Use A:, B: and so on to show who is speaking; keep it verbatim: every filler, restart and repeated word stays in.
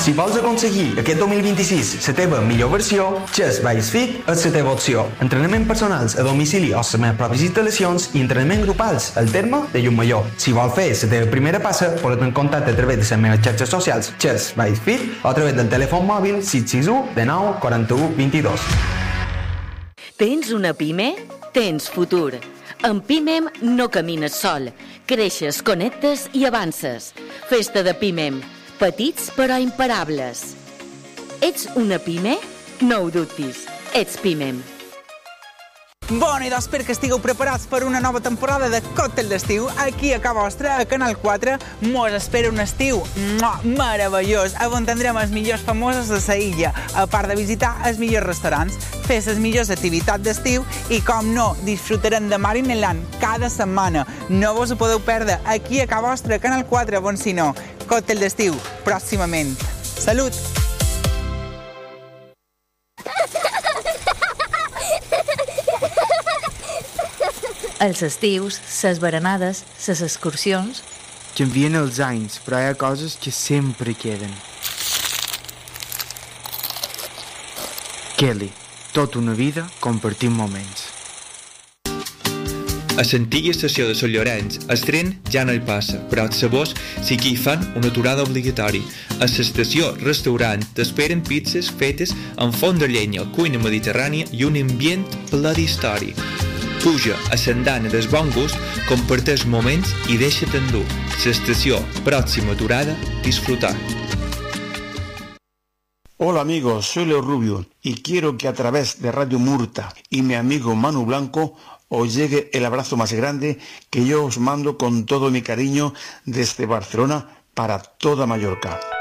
A: Si vols aconseguir aquest dos mil vint-i-sis la teva millor versió, Chess Base Fit és la teva opció. Entrenament personals a domicili o les meves pròpies instal·lacions i entrenament grupals al terme de Llumallor. Si vols fer la teva primera passa, pots en contacte a través de les meves xarxes socials Chess Base Fit o a través del telèfon mòbil sis sis u dinou quaranta-u vint-i-dos.
B: Tens una pime? Tens futur. En Pimem no camines sol. Creixes, connectes i avances. Festa de Pimem. Petits però imparables. Ets una pime? No ho dubtis. Ets Pimem.
C: Bona, i doncs espero que estigueu preparats per una nova temporada de Còctel d'Estiu aquí a Ca Vostra, a Canal quatre. Mos espera un estiu meravellós, on tindrem els millors famosos de la illa, a part de visitar els millors restaurants, fer les millors activitats d'estiu i, com no, disfrutarem de Marineland cada setmana. No vos ho podeu perdre aquí a Ca Vostra, a Canal quatre, on si no. Còctel d'Estiu, pròximament. Salut!
D: Els estius, ses berenades, ses excursions...
E: Canvien els anys, però hi ha coses que sempre queden. Kelly, tota una vida compartim moments.
F: A l'antiga estació de Sant Llorenç, el tren ja no hi passa, però els sabors sí que hi fan una aturada obligatòria. A l'estació restaurant t'esperen pizzas fetes amb forn de llenya, cuina mediterrània i un ambient ple d'història. Puja a l'andana del bon gust, comparteix moments i deixa't endur. L'estació, pròxima aturada, disfrutar.
G: Hola amigos, soy Leo Rubio y quiero que a través de Radio Murta y mi amigo Manu Blanco os llegue el abrazo más grande que yo os mando con todo mi cariño desde Barcelona para toda Mallorca.